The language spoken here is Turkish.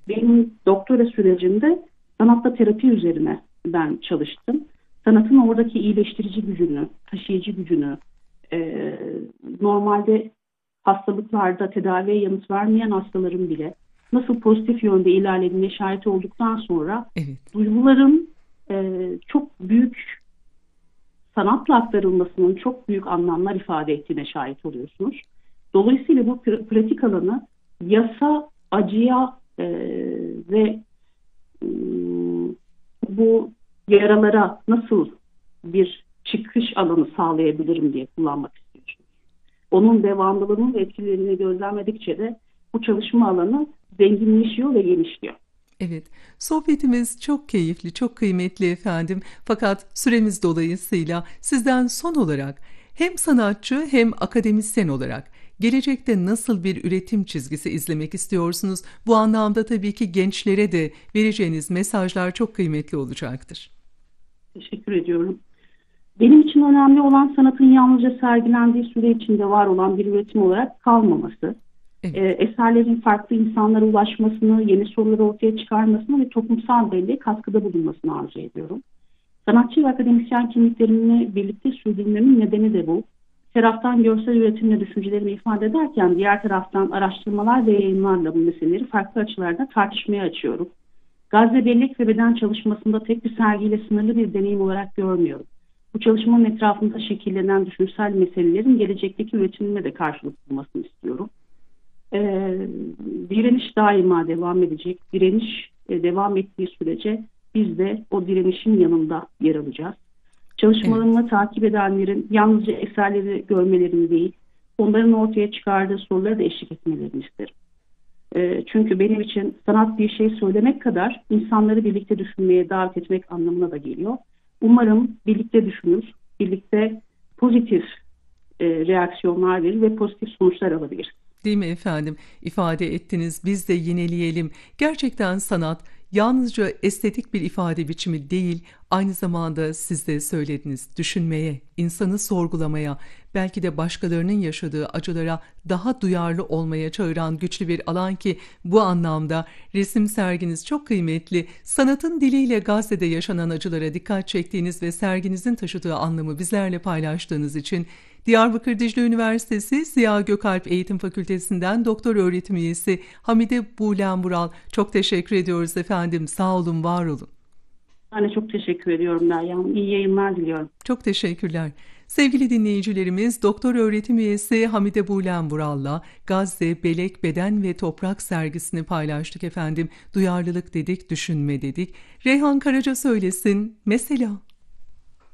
Benim doktora sürecimde sanatla terapi üzerine ben çalıştım. Sanatın oradaki iyileştirici gücünü, taşıyıcı gücünü, e, normalde hastalıklarda tedaviye yanıt vermeyen hastaların bile nasıl pozitif yönde ilerlediğine şahit olduktan sonra Evet. duyguların çok büyük sanatla aktarılmasının çok büyük anlamlar ifade ettiğine şahit oluyorsunuz. Dolayısıyla bu pratik alanı yasa, acıya ve e, bu yaralara nasıl bir çıkış alanı sağlayabilirim diye kullanmak istiyorsunuz. Onun devamlılığını ve etkilerini gözlemledikçe de bu çalışma alanı zenginleşiyor ve genişliyor. Evet, sohbetimiz çok keyifli, çok kıymetli efendim. Fakat süremiz dolayısıyla sizden son olarak hem sanatçı hem akademisyen olarak gelecekte nasıl bir üretim çizgisi izlemek istiyorsunuz? Bu anlamda tabii ki gençlere de vereceğiniz mesajlar çok kıymetli olacaktır. Teşekkür ediyorum. Benim için önemli olan sanatın yalnızca sergilendiği süre içinde var olan bir üretim olarak kalmaması. Evet, Eserlerin farklı insanlara ulaşmasını, yeni soruları ortaya çıkarmasını ve toplumsal belleğe katkıda bulunmasını arzu ediyorum. Sanatçı ve akademisyen kimliklerini birlikte sürdürmemin nedeni de bu. Bir taraftan görsel üretimle düşüncelerimi ifade ederken diğer taraftan araştırmalar ve yayınlarla bu meseleleri farklı açılarda tartışmaya açıyorum. Gazze Bellek ve Beden çalışmasında tek bir sergiyle sınırlı bir deneyim olarak görmüyorum. Bu çalışmanın etrafında şekillenen düşünsel meselelerin gelecekteki üretimime de karşılık bulmasını istiyorum. Direniş daima devam edecek. Direniş devam ettiği sürece biz de o direnişin yanında yer alacağız. evet, Çalışmalarımı takip edenlerin yalnızca eserleri görmelerini değil, onların ortaya çıkardığı soruları da eşlik etmelerini isterim. Çünkü benim için sanat bir şey söylemek kadar insanları birlikte düşünmeye davet etmek anlamına da geliyor. Umarım birlikte düşünür, birlikte pozitif reaksiyonlar verir ve pozitif sonuçlar alabiliriz. değil mi efendim? İfade ettiniz, biz de yineleyelim. Gerçekten sanat yalnızca estetik bir ifade biçimi değil, aynı zamanda siz de söylediniz, düşünmeye, insanı sorgulamaya, belki de başkalarının yaşadığı acılara daha duyarlı olmaya çağıran güçlü bir alan ki bu anlamda resim serginiz çok kıymetli. Sanatın diliyle Gazze'de yaşanan acılara dikkat çektiğiniz ve serginizin taşıdığı anlamı bizlerle paylaştığınız için Diyarbakır Dicle Üniversitesi Ziya Gökalp Eğitim Fakültesinden doktor öğretim üyesi Hamide Buğlen Vural, çok teşekkür ediyoruz efendim. Sağ olun, var olun. Ben de çok teşekkür ediyorum Derya Hanım. İyi yayınlar diliyorum. Çok teşekkürler. Sevgili dinleyicilerimiz, doktor öğretim üyesi Hamide Buğlen Vural'la Gazze, Belek, Beden ve Toprak sergisini paylaştık efendim. Duyarlılık dedik, düşünme dedik. Reyhan Karaca söylesin mesela.